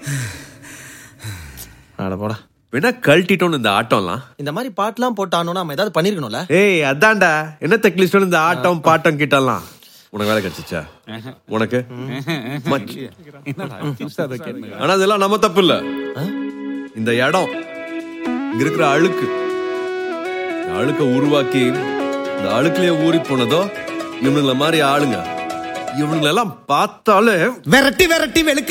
அட போடா. வேணா கழட்டிட்டோன்னு இந்த ஆட்டம்லாம். இந்த மாதிரி பாட்டுலாம் போட்டானோன்னா நம்ம ஏதாவது பண்ணிருக்கணும்ல. ஏய் அதான்டா, என்ன தெக்லிஸ்டோன்னு இந்த ஆட்டம் பாட்டம் கிட்டலாம். உனக்கு வேலை கிடைச்சிச்சா? உனக்கு ஆனா அதெல்லாம் நம்ம தப்பு இல்ல. இந்த இடம் இங்க இருக்கிற அழுக்கு, இந்த அழுக்க உருவாக்கி இந்த அழுக்குலயே ஊறி போனதோ இவனுங்கள மாதிரி ஆளுங்க. இவனுங்களெல்லாம் பார்த்தாலே விரட்டி விரட்டி வெளுக்க